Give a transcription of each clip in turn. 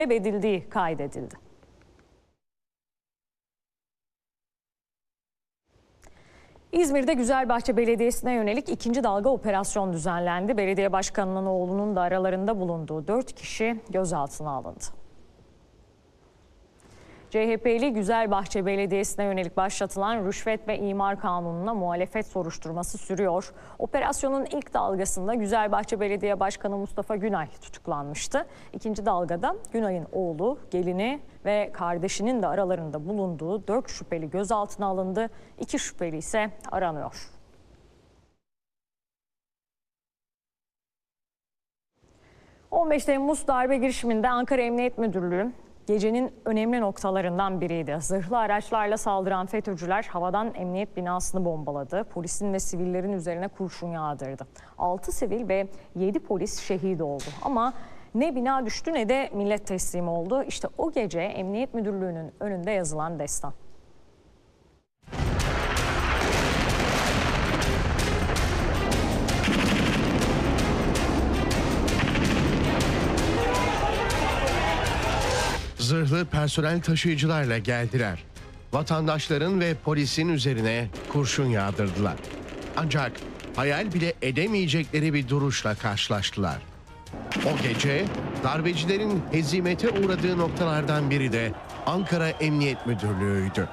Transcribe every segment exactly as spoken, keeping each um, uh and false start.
edildiği kaydedildi. İzmir'de Güzelbahçe Belediyesi'ne yönelik ikinci dalga operasyon düzenlendi. Belediye başkanının oğlunun da aralarında bulunduğu dört kişi gözaltına alındı. C H P'li Güzelbahçe Belediyesi'ne yönelik başlatılan rüşvet ve imar kanununa muhalefet soruşturması sürüyor. Operasyonun ilk dalgasında Güzelbahçe Belediye Başkanı Mustafa Günay tutuklanmıştı. İkinci dalgada Günay'ın oğlu, gelini ve kardeşinin de aralarında bulunduğu dört şüpheli gözaltına alındı. İki şüpheli ise aranıyor. on beş Temmuz darbe girişiminde Ankara Emniyet Müdürlüğü gecenin önemli noktalarından biriydi. Zırhlı araçlarla saldıran FETÖ'cüler havadan emniyet binasını bombaladı. Polisin ve sivillerin üzerine kurşun yağdırdı. altı sivil ve yedi polis şehit oldu. Ama ne bina düştü ne de millet teslim oldu. İşte o gece Emniyet Müdürlüğü'nün önünde yazılan destan. Zırhlı personel taşıyıcılarla geldiler. Vatandaşların ve polisin üzerine kurşun yağdırdılar. Ancak hayal bile edemeyecekleri bir duruşla karşılaştılar. O gece darbecilerin hezimete uğradığı noktalardan biri de Ankara Emniyet Müdürlüğü'ydü.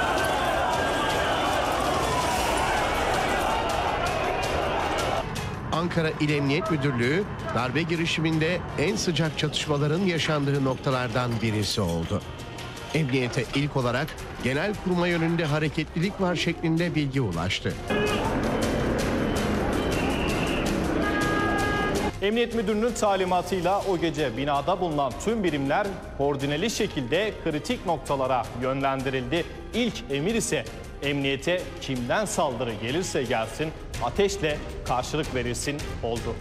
Ankara İl Emniyet Müdürlüğü darbe girişiminde en sıcak çatışmaların yaşandığı noktalardan birisi oldu. Emniyete ilk olarak Genelkurmay yönünde hareketlilik var şeklinde bilgi ulaştı. Emniyet Müdürlüğü'nün talimatıyla o gece binada bulunan tüm birimler koordineli şekilde kritik noktalara yönlendirildi. İlk emir ise emniyete kimden saldırı gelirse gelsin ateşle karşılık verilsin oldu.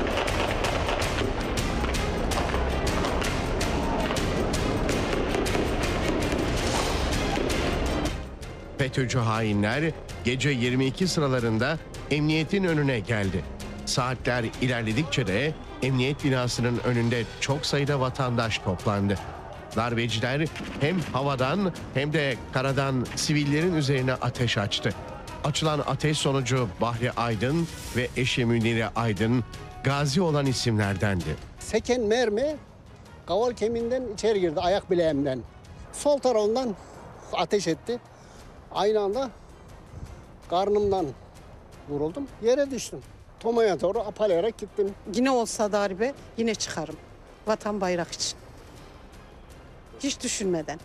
FETÖ'cü hainler gece yirmi iki sıralarında emniyetin önüne geldi. Saatler ilerledikçe de emniyet binasının önünde çok sayıda vatandaş toplandı. Darbeciler hem havadan hem de karadan sivillerin üzerine ateş açtı. Açılan ateş sonucu Bahri Aydın ve eşi Münire Aydın gazi olan isimlerdendi. Seken mermi kaval kemiğinden içeri girdi, ayak bileğimden. Sol tarafından ateş etti. Aynı anda karnımdan vuruldum, yere düştüm. Tomaya doğru apalayarak gittim. Yine olsa darbe yine çıkarım. Vatan bayrak için. Hiç düşünmeden.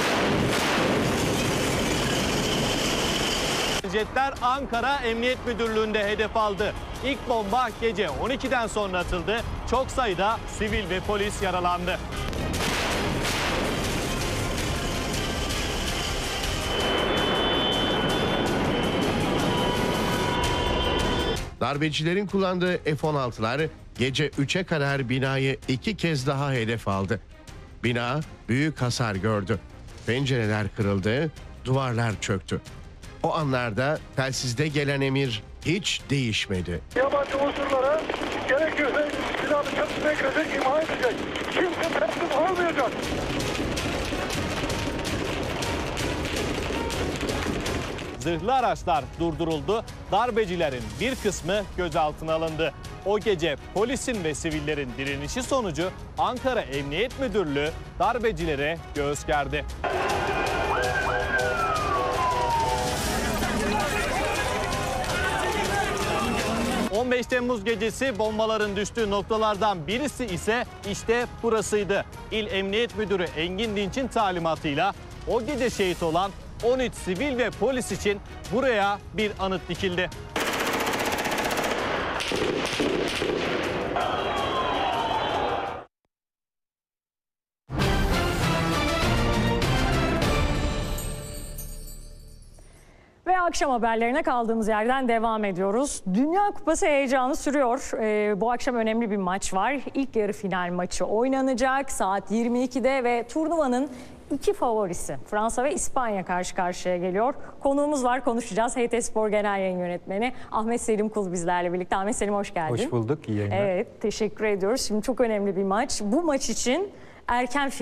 Jetler Ankara Emniyet Müdürlüğü'nde hedef aldı. İlk bomba gece on ikiden sonra atıldı. Çok sayıda sivil ve polis yaralandı. Darbecilerin kullandığı F on altılar gece üçe kadar binayı iki kez daha hedef aldı. Bina büyük hasar gördü. Pencereler kırıldı, duvarlar çöktü. O anlarda telsizde gelen emir hiç değişmedi. Yabancı unsurlara gerekiyorsa silahlı çatışmaya girecek, imha edecek. Kimse teslim olmayacak. Zırhlı araçlar durduruldu. Darbecilerin bir kısmı gözaltına alındı. O gece polisin ve sivillerin direnişi sonucu Ankara Emniyet Müdürlüğü darbecilere göğüs gerdi. on beş Temmuz gecesi bombaların düştüğü noktalardan birisi ise işte burasıydı. İl Emniyet Müdürü Engin Dinç'in talimatıyla o gece şehit olan on üç sivil ve polis için buraya bir anıt dikildi. Ve akşam haberlerine kaldığımız yerden devam ediyoruz. Dünya Kupası heyecanı sürüyor. Ee, bu akşam önemli bir maç var. İlk yarı final maçı oynanacak saat yirmi ikide ve turnuvanın iki favorisi Fransa ve İspanya karşı karşıya geliyor. Konuğumuz var, konuşacağız. H T Spor Genel Yayın Yönetmeni Ahmet Selim Kul bizlerle birlikte. Ahmet Selim hoş geldin. Hoş bulduk, iyi yayınlar. Evet, teşekkür ediyoruz. Şimdi çok önemli bir maç. Bu maç için erken